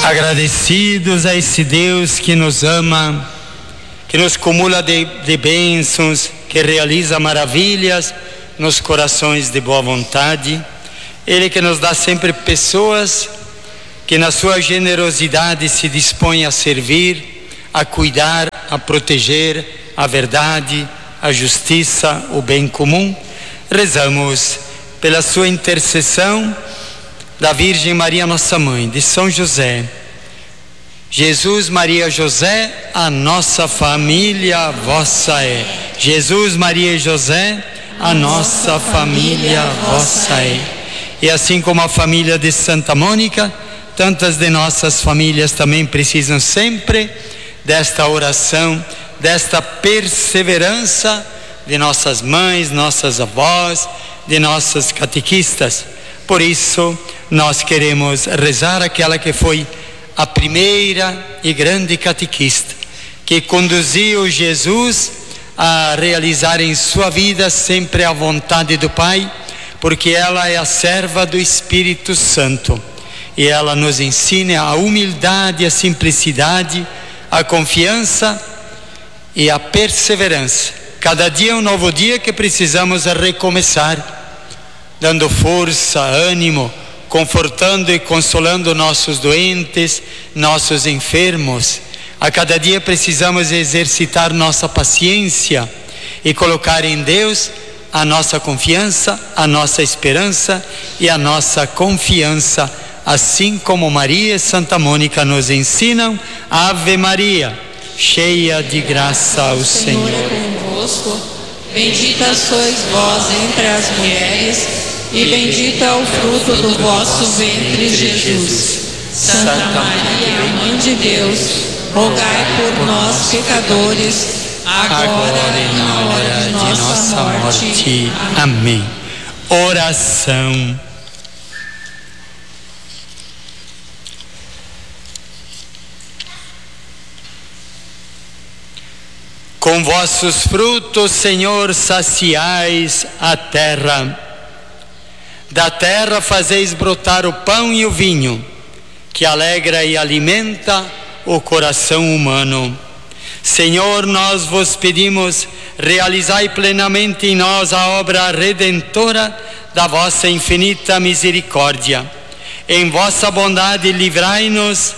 Agradecidos a esse Deus que nos ama, que nos cumula de bênçãos, que realiza maravilhas nos corações de boa vontade. Ele que nos dá sempre pessoas que na sua generosidade se dispõem a servir, a cuidar, a proteger a verdade, a justiça, o bem comum. Rezamos pela sua intercessão da Virgem Maria, nossa mãe, de São José, Jesus, Maria, José, a nossa família vossa é. Jesus, Maria e José, a nossa família vossa é. E assim como a família de Santa Mônica, tantas de nossas famílias também precisam sempre desta oração, desta perseverança de nossas mães, nossas avós, de nossas catequistas. Por isso, nós queremos rezar aquela que foi a primeira e grande catequista, que conduziu Jesus a realizar em sua vida sempre a vontade do Pai, porque ela é a serva do Espírito Santo. E ela nos ensina a humildade, a simplicidade, a confiança e a perseverança. Cada dia é um novo dia que precisamos recomeçar, dando força, ânimo, confortando e consolando nossos doentes, nossos enfermos. A cada dia precisamos exercitar nossa paciência e colocar em Deus a nossa confiança, a nossa esperança e a nossa confiança, assim como Maria e Santa Mônica nos ensinam. Ave Maria, cheia de graça, o Senhor é convosco. Bendita sois vós entre as mulheres, e bendito é o fruto do vosso ventre, Jesus. Santa Maria, Mãe de Deus, rogai por nós, pecadores, agora e na hora de nossa morte. Amém. Oração. Com vossos frutos, Senhor, saciais a terra. Da terra fazeis brotar o pão e o vinho, que alegra e alimenta o coração humano. Senhor, nós vos pedimos, realizai plenamente em nós a obra redentora da vossa infinita misericórdia. Em vossa bondade livrai-nos,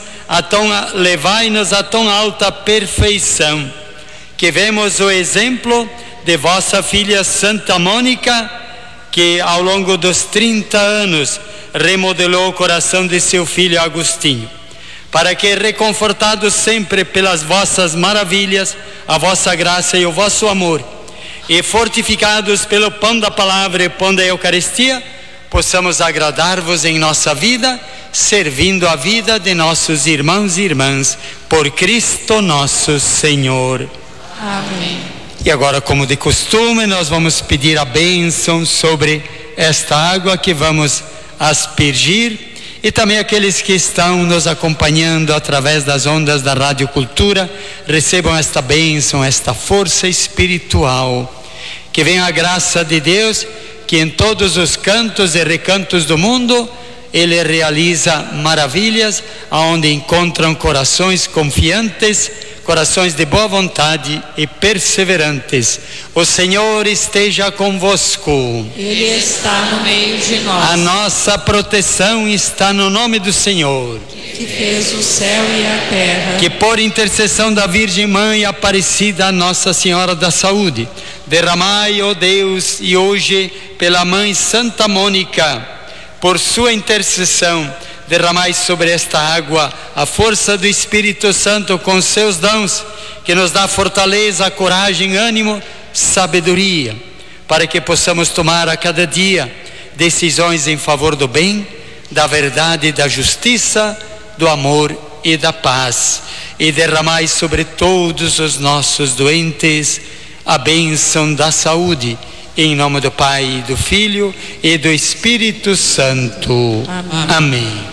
levai-nos a tão alta perfeição, que vemos o exemplo de vossa filha Santa Mônica, que ao longo dos 30 anos remodelou o coração de seu filho Agostinho, para que, reconfortados sempre pelas vossas maravilhas, a vossa graça e o vosso amor, e fortificados pelo pão da palavra e pão da Eucaristia, possamos agradar-vos em nossa vida, servindo a vida de nossos irmãos e irmãs, por Cristo nosso Senhor. Amém. E agora, como de costume, nós vamos pedir a bênção sobre esta água que vamos aspergir, e também aqueles que estão nos acompanhando através das ondas da Rádio Cultura, recebam esta bênção, esta força espiritual. Que venha a graça de Deus, que em todos os cantos e recantos do mundo Ele realiza maravilhas, onde encontram corações confiantes, corações de boa vontade e perseverantes. O Senhor esteja convosco. Ele está no meio de nós. A nossa proteção está no nome do Senhor, que fez o céu e a terra. Que por intercessão da Virgem Mãe Aparecida, Nossa Senhora da Saúde, derramai, ó Deus, e hoje pela Mãe Santa Mônica, por sua intercessão, derramai sobre esta água a força do Espírito Santo com seus dons, que nos dá fortaleza, coragem, ânimo, sabedoria, para que possamos tomar a cada dia decisões em favor do bem, da verdade, da justiça, do amor e da paz. E derramai sobre todos os nossos doentes a bênção da saúde, em nome do Pai, do Filho e do Espírito Santo. Amém. Amém.